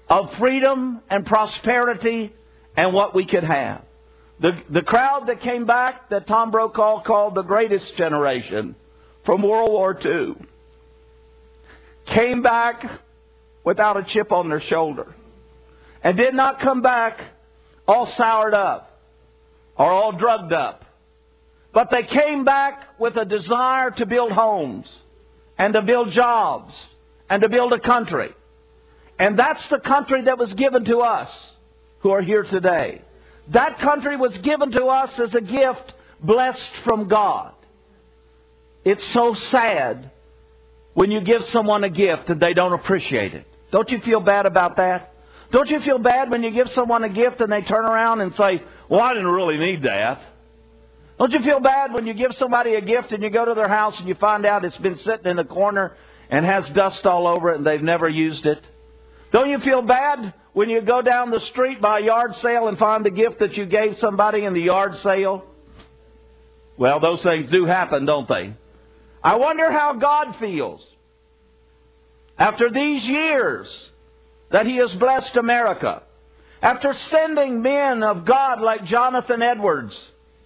of freedom and prosperity and what we could have. The crowd that came back, that Tom Brokaw called the greatest generation from World War II, came back without a chip on their shoulder, and did not come back all soured up or all drugged up. But they came back with a desire to build homes and to build jobs and to build a country. And that's the country that was given to us who are here today. That country was given to us as a gift blessed from God. It's so sad when you give someone a gift and they don't appreciate it. Don't you feel bad about that? Don't you feel bad when you give someone a gift and they turn around and say, well, I didn't really need that? Don't you feel bad when you give somebody a gift and you go to their house and you find out it's been sitting in the corner and has dust all over it and they've never used it? Don't you feel bad when you go down the street by a yard sale and find the gift that you gave somebody in the yard sale? Well, those things do happen, don't they? I wonder how God feels after these years that He has blessed America, after sending men of God like Jonathan Edwards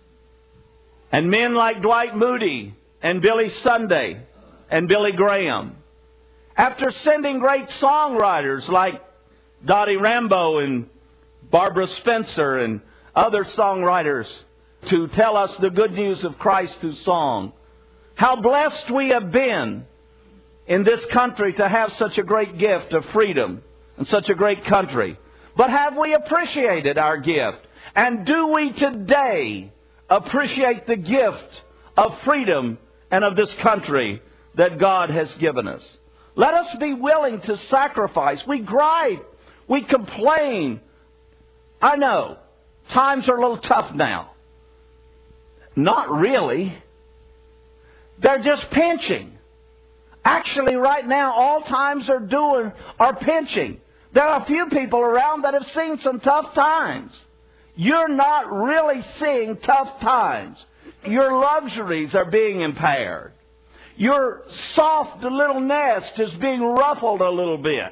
and men like Dwight Moody and Billy Sunday and Billy Graham, after sending great songwriters like Dottie Rambo and Barbara Spencer and other songwriters to tell us the good news of Christ through song. How blessed we have been in this country to have such a great gift of freedom and such a great country. But have we appreciated our gift? And do we today appreciate the gift of freedom and of this country that God has given us? Let us be willing to sacrifice. We gripe. We complain. I know, times are a little tough now. Not really. They're just pinching. Actually, right now, all times are pinching. There are a few people around that have seen some tough times. You're not really seeing tough times. Your luxuries are being impaired. Your soft little nest is being ruffled a little bit.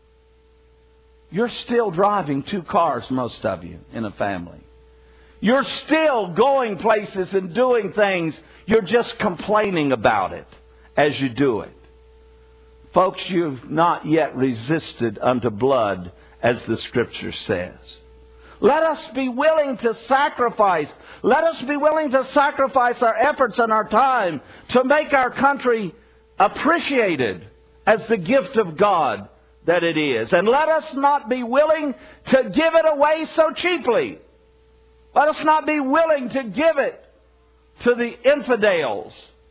You're still driving 2 cars, most of you, in a family. You're still going places and doing things. You're just complaining about it as you do it. Folks, you've not yet resisted unto blood, as the Scripture says. Let us be willing to sacrifice. Let us be willing to sacrifice our efforts and our time to make our country appreciated as the gift of God that it is. And let us not be willing to give it away so cheaply. Let us not be willing to give it to the infidels,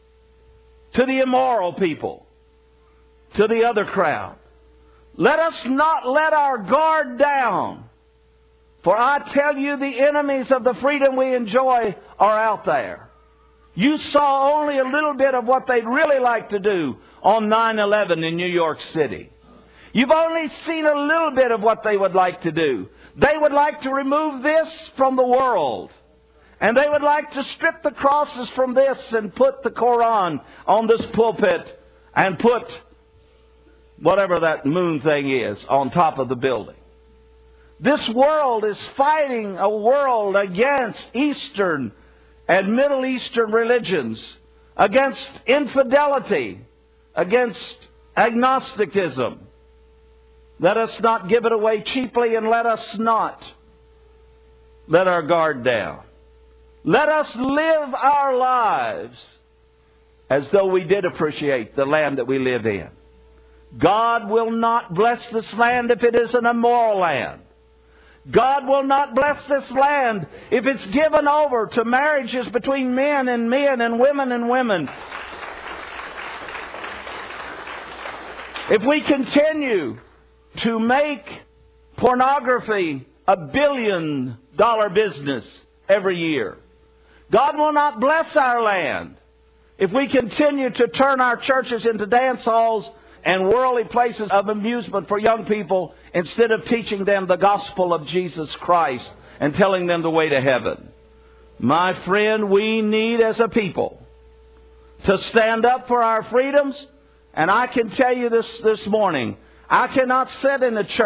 to the immoral people, to the other crowd. Let us not let our guard down. For I tell you, the enemies of the freedom we enjoy are out there. You saw only a little bit of what they'd really like to do on 9/11 in New York City. You've only seen a little bit of what they would like to do. They would like to remove this from the world. And they would like to strip the crosses from this and put the Koran on this pulpit and put whatever that moon thing is on top of the building. This world is fighting a world against Eastern and Middle Eastern religions, against infidelity, against agnosticism. Let us not give it away cheaply, and let us not let our guard down. Let us live our lives as though we did appreciate the land that we live in. God will not bless this land if it is an immoral land. God will not bless this land if it's given over to marriages between men and women and women. If we continue to make pornography a $1 billion business every year, God will not bless our land if we continue to turn our churches into dance halls and worldly places of amusement for young people instead of teaching them the gospel of Jesus Christ and telling them the way to heaven. My friend, we need as a people to stand up for our freedoms. And I can tell you this morning, I cannot sit in the church